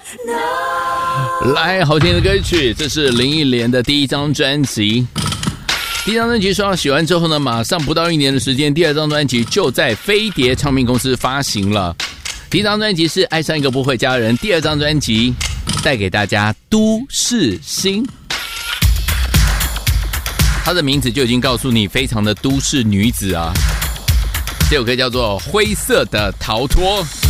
来，好听的歌曲，这是林忆莲的第一张专辑。第一张专辑说到喜欢之后呢，马上不到1年的时间，第二张专辑就在飞碟唱片公司发行了。第一张专辑是爱上一个不会家人，第二张专辑带给大家都市心。她的名字就已经告诉你，非常的都市女子啊。这首歌叫做《灰色的逃脱》。